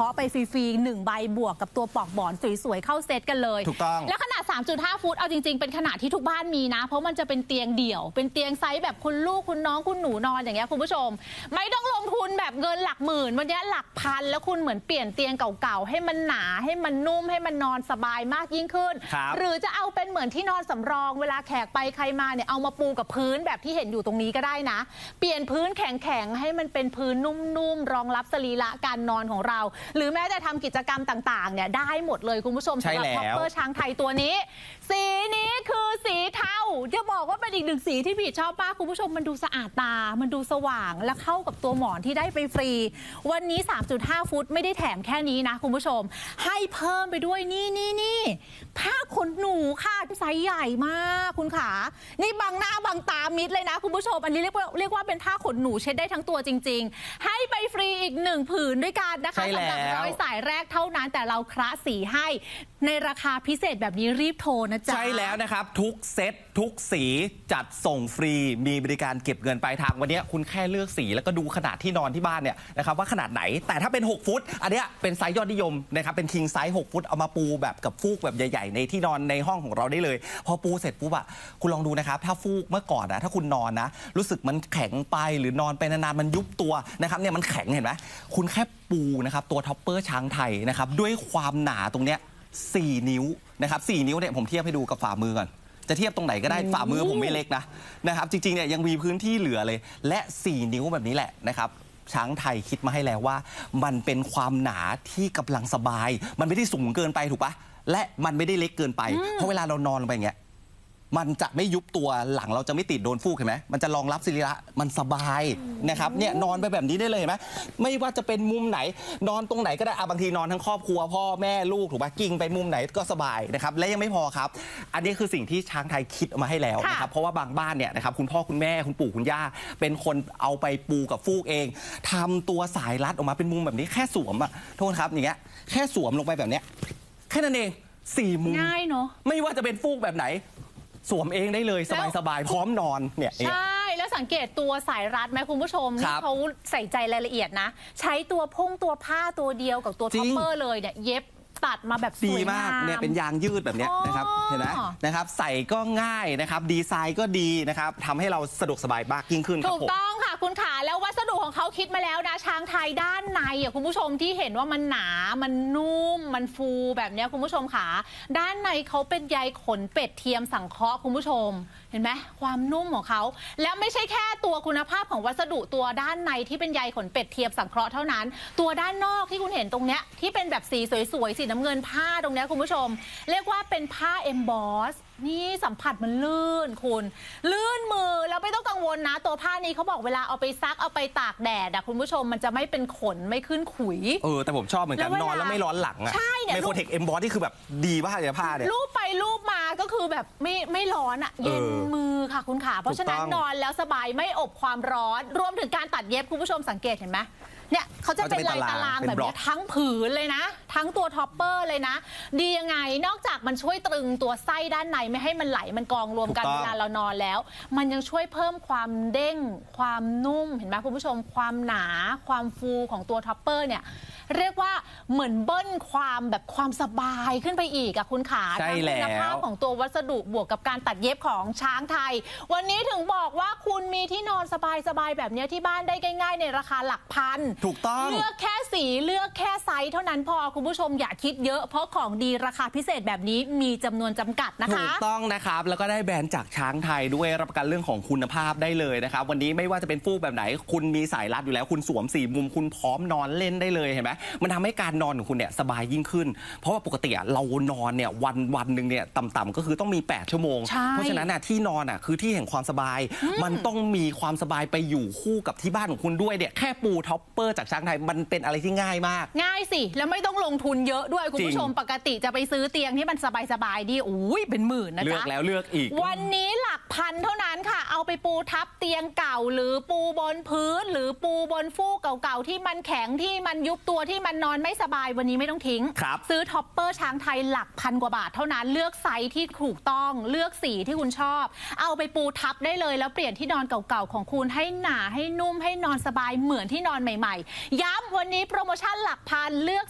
าะไปฟรีๆ1ใบบวกกับตัวปลอกหมอนสวยๆเข้าเซตกันเลยถูกต้องแล้วขนาด 3.5 ฟุตเอาจริงๆเป็นขนาดที่ทุกบ้านมีนะเพราะมันจะเป็นเตียงเดี่ยวเป็นเตียงไซส์แบบคุณลูกคุณน้องคุณหนูนอนอย่างเงี้ยคุณผู้ชมไม่ต้องลงทุนแบบเงินหลักหมื่นวันนี้หลักพันแล้วคุณเหมือนเปลี่ยนเตียงเก่าๆให้มันหนาให้มันนุ่มให้มันนอนสบายมากยิ่งขึ้นหรือจะเอาเป็นเหมือนที่นอนสำรองเวลาแขกไปใครมาเนี่ยเอามาปูกับพื้นแบบที่เห็นอยู่ตรงนี้ก็ได้นะเปลี่ยนพื้นแข็งๆให้มันเป็นพื้นนุ่มๆรองรับสรีระการนอนของเราหรือแม้แต่ทำกิจกรรมต่างๆเนี่ยได้หมดเลยคุณผู้ชมสำหรับท็อปเปอร์ช้างไทยตัวนี้สีนี้คือสีเทาจะบอกว่าเป็นอีกหนึ่งสีที่พี่ชอบมากคุณผู้ชมมันดูสะอาดตามันดูสว่างและเข้ากับตัวหมอนที่ได้ไปฟรีวันนี้ 3.5 ฟุตไม่ได้แถมแค่นี้นะคุณผู้ชมให้เพิ่มไปด้วยนี่ผ้าขนหนูค่ะไซส์ใหญ่มากคุณขานี่บังหน้าบังตามิดเลยนะคุณผู้ชมอันนี้เรียกว่าเป็นผ้าขนหนูเช็ดได้ทั้งตัวจริงๆให้ไปฟรีอีก1ผืนด้วยกันนะคะสำหรับ100 สายแรกเท่านั้นแต่เราคละสีให้ในราคาพิเศษแบบนี้รีบโทรนะจ๊ะใช่แล้วนะครับทุกเซตทุกสีจัดส่งฟรีมีบริการเก็บเงินปลายทางวันนี้คุณแค่เลือกสีแล้วก็ดูขนาดที่นอนที่บ้านเนี่ยนะครับว่าขนาดไหนแต่ถ้าเป็น6ฟุตอันนี้เป็นไซส์ยอดนิยมนะครับเป็น king size 6ฟุตเอามาปูแบบกับฟูกแบบใหญ่ๆในที่นอนในห้องของเราได้เลยพอปูเสร็จปุ๊บอะคุณลองดูนะครับถ้าฟูกเมื่อก่อนนะถ้าคุณนอนนะรู้สึกมันแข็งไปหรือนอนไปนานๆมันยุบตัวนะครับเนี่ยมันแข็งเห็นไหมคุณแค่ปูนะครับตัวท็อปเปอร์ช้างไทยนะครับด้วยความหนาตรงเนี้ย4 นิ้วนะครับ4 นิ้วเนี่ยผมเทียบให้ดูกับฝ่ามือก่อนจะเทียบตรงไหนก็ได้ฝ่ามือผมไม่เล็กนะครับจริงๆเนี่ยยังมีพื้นที่เหลือเลยและ4 นิ้วแบบนี้แหละนะครับช้างไทยคิดมาให้แล้วว่ามันเป็นความหนาที่กำลังสบายมันไม่ได้สูงเกินไปถูกปะและมันไม่ได้เล็กเกินไปเพราะเวลาเรานอนลงไปอย่างเงี้ยมันจะไม่ยุบตัวหลังเราจะไม่ติดโดนฟูกเห็นไหมมันจะรองรับสรีระมันสบายนะครับเนี่ยนอนไปแบบนี้ได้เลยเห็นไหมไม่ว่าจะเป็นมุมไหนนอนตรงไหนก็ได้บางทีนอนทั้งครอบครัวพ่อแม่ลูกถูกปะกิ้งไปมุมไหนก็สบายนะครับและยังไม่พอครับอันนี้คือสิ่งที่ช้างไทยคิดมาให้แล้วนะครับเพราะว่าบางบ้านเนี่ยนะครับคุณพ่อคุณแม่คุณปู่คุณย่าเป็นคนเอาไปปูกับฟูกเองทำตัวสายรัดออกมาเป็นมุมแบบนี้แค่สวมโทษครับอย่างเงี้ยแค่สวมลงไปแบบเนี้ยแค่นั้นเอง4 มุมง่ายเนาะไม่ว่าจะเป็นฟูกแบบไหนสวมเองได้เลยสบายๆพร้อมนอนเนี่ยใช่แล้วสังเกตตัวสายรัดไหมคุณผู้ชมที่เขาใส่ใจรายละเอียดนะใช้ตัวพุ่งตัวผ้าตัวเดียวกับตัวท็อปเปอร์เลยเนี่ยเย็บตัดมาแบบสวยงามดีมากเนี่ยเป็นยางยืดแบบนี้นะครับเห็นไหมนะครับใส่ก็ง่ายนะครับดีไซน์ก็ดีนะครับทำให้เราสะดวกสบายมากยิ่งขึ้นถูกต้องค่ะคุณขาแล้ววัสดุของเขาคิดมาแล้วนะช้างไทยด้านในคุณผู้ชมที่เห็นว่ามันหนามันนุ่มมันฟูแบบนี้คุณผู้ชมขาด้านในเขาเป็นใยขนเป็ดเทียมสังเคราะห์คุณผู้ชมเห็นไหมความนุ่มของเขาแล้วไม่ใช่แค่ตัวคุณภาพของวัสดุตัวด้านในที่เป็นใยขนเป็ดเทียมสังเคราะห์เท่านั้นตัวด้านนอกที่คุณเห็นตรงเนี้ยที่เป็นแบบสีสวยๆสีน้ำเงินผ้าตรงนี้คุณผู้ชมเรียกว่าเป็นผ้าเอมบอสนี่สัมผัสมันลื่นคุณลื่นมือแล้วไม่ต้องกังวลนะตัวผ้านี้เขาบอกเวลาเอาไปซักเอาไปตากแดดคุณผู้ชมมันจะไม่เป็นขนไม่ขึ้นขุยแต่ผมชอบเหมือนกันนอนแล้วไม่ร้อนหลังใช่เนี่ยไมโครเทคเอมบอสนี่คือแบบดีมากเลยผ้าเนี่ยรูปไปรูปมาก็คือแบบไม่ร้อนเย็นมือค่ะคุณขาเพราะฉะนั้นนอนแล้วสบายไม่อบความร้อนรวมถึงการตัดเย็บคุณผู้ชมสังเกตเห็นไหมเนี่ยเขาจะเป็นลายตารางแบบนี้ทั้งผืนเลยนะทั้งตัวท็อปเปอร์เลยนะดียังไงนอกจากมันช่วยตรึงตัวไส้ด้านในไม่ให้มันไหลมันกองรวมกันเวลาเรานอนแล้วมันยังช่วยเพิ่มความเด้งความนุ่มเห็นไหมคุณผู้ชมความหนาความฟูของตัวท็อปเปอร์เนี่ยเรียกว่าเหมือนเบิ้ลความแบบความสบายขึ้นไปอีกคุณขาทั้งคุณภาพของตัววัสดุบวกกับการตัดเย็บของช้างไทยวันนี้ถึงบอกว่าคุณมีที่นอนสบายๆแบบนี้ที่บ้านได้ง่ายๆในราคาหลักพันถูกต้องเลือกแค่สีเลือกแค่ไซส์เท่านั้นพอคุณผู้ชมอย่าคิดเยอะเพราะของดีราคาพิเศษแบบนี้มีจำนวนจำกัดนะคะถูกต้องนะครับแล้วก็ได้แบรนด์จากช้างไทยด้วยรับประกันเรื่องของคุณภาพได้เลยนะครับวันนี้ไม่ว่าจะเป็นฟูกแบบไหนคุณมีสายรัดอยู่แล้วคุณสวม4 มุมคุณพร้อมนอนเล่นได้เลยเห็นไหมมันทำให้การนอนของคุณเนี่ยสบายยิ่งขึ้นเพราะว่าปกติเรานอนเนี่ยวันหนึ่งเนี่ยต่ำๆก็คือต้องมี8 ชั่วโมงเพราะฉะนั้นที่นอนคือที่แห่งความสบายมันต้องมีความสบายไปอยู่คู่กับที่บ้านของคุณด้วยเนี่ยแค่ปูท็อปเปอร์จากช้างไทยมันเป็นอะไรที่ง่ายมากง่ายสิแล้วไม่ต้องลงทุนเยอะด้วยคุณผู้ชมปกติจะไปซื้อเตียงที่มันสบายๆดีเป็นหมื่นนะจ๊ะเลือกแล้วเลือกอีกวันนี้หลักพันเท่านั้นค่ะเอาไปปูทับเตียงเก่าหรือปูบนพื้นหรือปูบนฟูกเก่าๆที่มันแข็งที่มันยุบตัวที่มันนอนไม่สบายวันนี้ไม่ต้องทิ้งซื้อท็อปเปอร์ช้างไทยหลักพันกว่าบาทเท่านั้นเลือกไซส์ที่ถูกต้องเลือกสีที่คุณชอบเอาไปปูทับได้เลยแล้วเปลี่ยนที่นอนเก่าๆของคุณให้หนาให้นุ่มให้นอนสบายเหมือนที่นอนใหม่ๆย้ำวันนี้โปรโมชั่นหลักพันเลือก